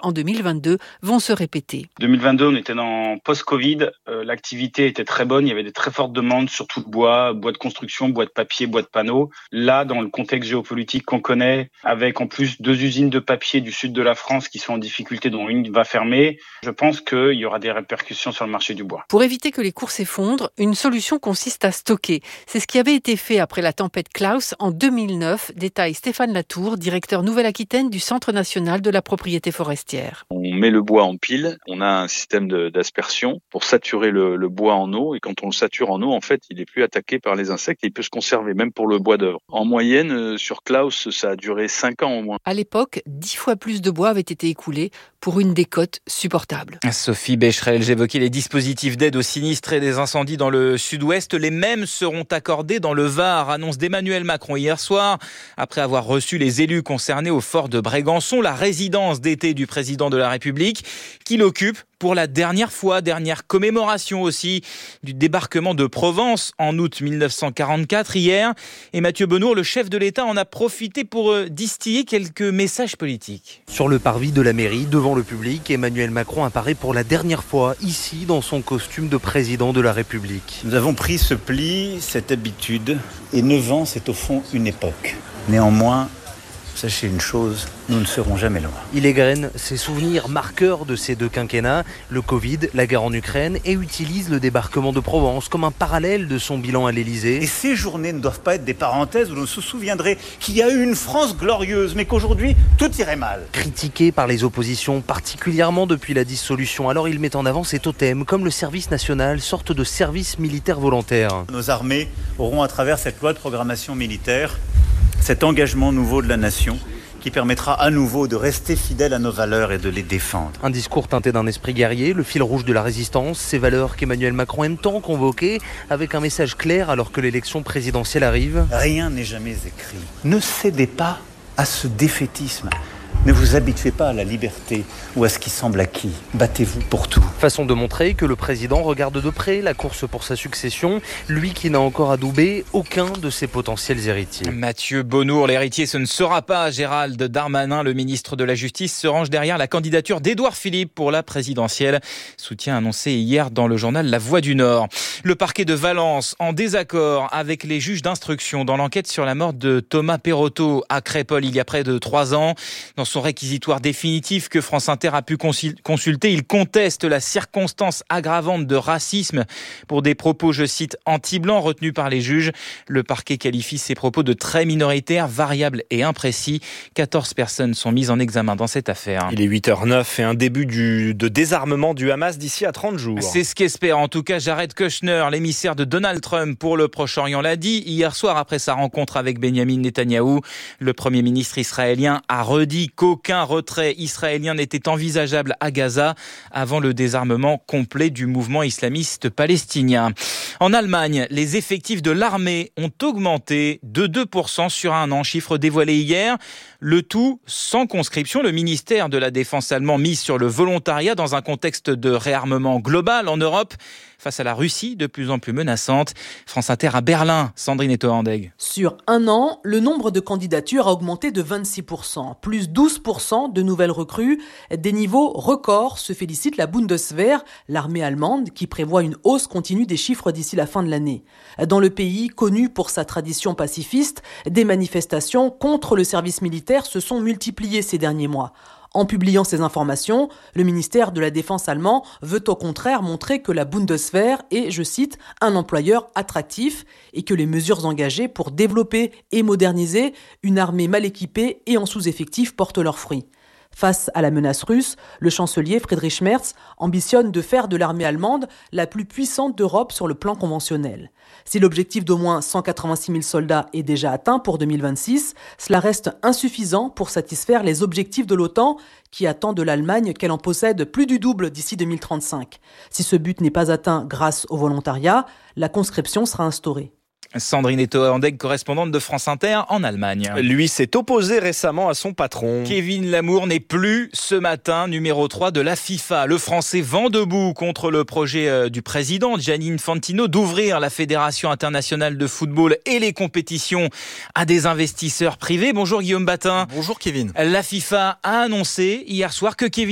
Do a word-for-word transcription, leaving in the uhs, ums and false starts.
en deux mille vingt-deux vont se répéter. deux mille vingt-deux, on était dans post-Covid. Euh, l'activité était très bonne. Il y avait des très fortes demandes sur tout le bois, bois de construction, bois de papier, bois de panneaux. Là, dans le contexte géopolitique qu'on connaît, avec en plus deux usines de papier du sud de la France qui sont en difficulté, dont une va fermer, je pense qu'il y aura des répercussions sur le marché du bois. Pour éviter que les cours s'effondrent, une solution consiste à stocker. C'est ce qui avait été fait après la tempête Klaus en deux mille neuf, détaille Stéphane Latour, directeur Nouvelle-Aquitaine du Centre national de la propriété forestière. On met le bois en pile, on a un système de, d'aspersion pour saturer le, le bois en eau, et quand on le sature en eau, en fait, il est plus attaqué par les insectes et il peut se conserver, même pour le bois d'œuvre. En moyenne, sur Klaus, ça a duré cinq ans au moins. À l'époque, dix fois plus de bois avait été écoulé pour une décote supportable. Sophie Becherel, j'évoquais les dispositifs d'aide aux sinistres et des incendies dans le sud-ouest. Les mêmes seront accordés dans le Var, annonce d'Emmanuel Macron hier soir. Après avoir reçu les élus concernés au fort de Brégançon, la résidence d'été du président de la République, qu'il occupe pour la dernière fois, dernière commémoration aussi du débarquement de Provence en août mille neuf cent quarante-quatre hier. Et Mathieu Benour, le chef de l'État, en a profité pour distiller quelques messages politiques. Sur le parvis de la mairie, devant le public, Emmanuel Macron apparaît pour la dernière fois ici dans son costume de président de la République. Nous avons pris ce pli, cette habitude, et neuf ans, c'est au fond une époque. Néanmoins, sachez une chose, nous ne serons jamais loin. Il égrène ses souvenirs marqueurs de ces deux quinquennats, le Covid, la guerre en Ukraine, et utilise le débarquement de Provence comme un parallèle de son bilan à l'Élysée. Et ces journées ne doivent pas être des parenthèses où l'on se souviendrait qu'il y a eu une France glorieuse, mais qu'aujourd'hui, tout irait mal. Critiqué par les oppositions, particulièrement depuis la dissolution, alors il met en avant ses totems, comme le service national, sorte de service militaire volontaire. Nos armées auront, à travers cette loi de programmation militaire, cet engagement nouveau de la nation qui permettra à nouveau de rester fidèle à nos valeurs et de les défendre. Un discours teinté d'un esprit guerrier, le fil rouge de la résistance, ces valeurs qu'Emmanuel Macron aime tant convoquer, avec un message clair alors que l'élection présidentielle arrive. Rien n'est jamais écrit. Ne cédez pas à ce défaitisme. Ne vous habituez pas à la liberté ou à ce qui semble acquis. Battez-vous pour tout. Façon de montrer que le président regarde de près la course pour sa succession, lui qui n'a encore adoubé aucun de ses potentiels héritiers. Mathieu Benour, l'héritier, ce ne sera pas Gérald Darmanin. Le ministre de la Justice se range derrière la candidature d'Édouard Philippe pour la présidentielle. Soutien annoncé hier dans le journal La Voix du Nord. Le parquet de Valence en désaccord avec les juges d'instruction dans l'enquête sur la mort de Thomas Perotto à Crépol il y a près de trois ans. Dans son réquisitoire définitif que France Inter a pu consulter, il conteste la circonstance aggravante de racisme pour des propos, je cite, anti-blancs retenus par les juges. Le parquet qualifie ces propos de très minoritaires, variables et imprécis. quatorze personnes sont mises en examen dans cette affaire. Il est huit heures neuf et un début du, de désarmement du Hamas d'ici à trente jours. C'est ce qu'espère en tout cas Jared Kushner, l'émissaire de Donald Trump pour le Proche-Orient, l'a dit hier soir après sa rencontre avec Benyamin Netanyahou. Le Premier ministre israélien a redit qu'aucun retrait israélien n'était envisageable à Gaza avant le désarmement complet du mouvement islamiste palestinien. En Allemagne, les effectifs de l'armée ont augmenté de deux pour cent sur un an, chiffre dévoilé hier. Le tout sans conscription. Le ministère de la Défense allemand mise sur le volontariat dans un contexte de réarmement global en Europe face à la Russie de plus en plus menaçante. France Inter à Berlin, Sandrine Etoandeg. Sur un an, le nombre de candidatures a augmenté de vingt-six pour cent, plus douze pour cent de nouvelles recrues. Des niveaux records, se félicite la Bundeswehr, l'armée allemande, qui prévoit une hausse continue des chiffres d'ici la fin de l'année. Dans le pays, connu pour sa tradition pacifiste, des manifestations contre le service militaire se sont multipliées ces derniers mois. En publiant ces informations, le ministère de la Défense allemand veut au contraire montrer que la Bundeswehr est, je cite, un employeur attractif et que les mesures engagées pour développer et moderniser une armée mal équipée et en sous-effectif portent leurs fruits. Face à la menace russe, le chancelier Friedrich Merz ambitionne de faire de l'armée allemande la plus puissante d'Europe sur le plan conventionnel. Si l'objectif d'au moins cent quatre-vingt-six mille soldats est déjà atteint pour deux mille vingt-six, cela reste insuffisant pour satisfaire les objectifs de l'OTAN qui attend de l'Allemagne qu'elle en possède plus du double d'ici deux mille trente-cinq. Si ce but n'est pas atteint grâce au volontariat, la conscription sera instaurée. Sandrine Etoandeg, correspondante de France Inter en Allemagne. Lui s'est opposé récemment à son patron. Kevin Lamour n'est plus ce matin numéro trois de la FIFA. Le Français vent debout contre le projet du président Gianni Infantino d'ouvrir la Fédération internationale de football et les compétitions à des investisseurs privés. Bonjour Guillaume Batin. Bonjour Kevin. La FIFA a annoncé hier soir que Kevin